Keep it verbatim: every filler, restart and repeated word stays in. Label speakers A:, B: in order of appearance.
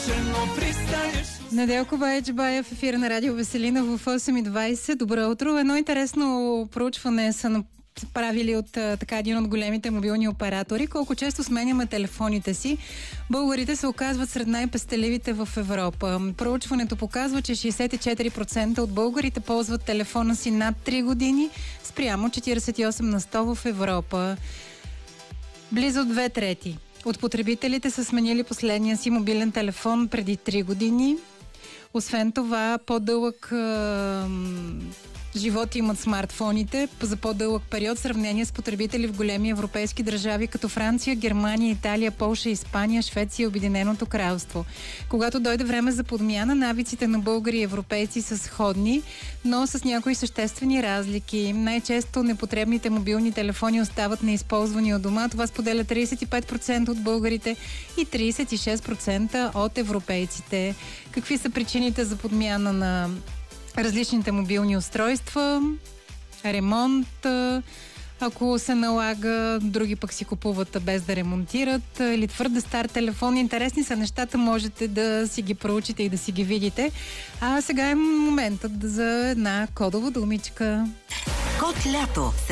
A: Неделко Баеджбаев в ефира на Радио Веселина в осем и двайсет. Добро утро. Едно интересно проучване са правили от така един от големите мобилни оператори. Колко често сменяме телефоните си. Българите се оказват сред най-пестеливите в Европа. Проучването показва, че шейсет и четири процента от българите ползват телефона си над три години, спрямо четирийсет и осем на сто в Европа. Близо две трети от потребителите са сменили последния си мобилен телефон преди три години. Освен това, по-дълъг е, живот имат смартфоните за по-дълъг период в сравнение с потребители в големи европейски държави като Франция, Германия, Италия, Полша, Испания, Швеция и Обединеното кралство. Когато дойде време за подмяна, навиците на българи и европейци са сходни, но с някои съществени разлики. Най-често непотребните мобилни телефони остават неизползвани от дома. Това споделя трийсет и пет процента от българите и трийсет и шест процента от европейците. Какви са причините за подмяна на различните мобилни устройства? Ремонт, ако се налага, други пък си купуват без да ремонтират, или твърде стар телефон. Интересни са нещата, можете да си ги проучите и да си ги видите. А сега е моментът за една кодова думичка.
B: Код лято.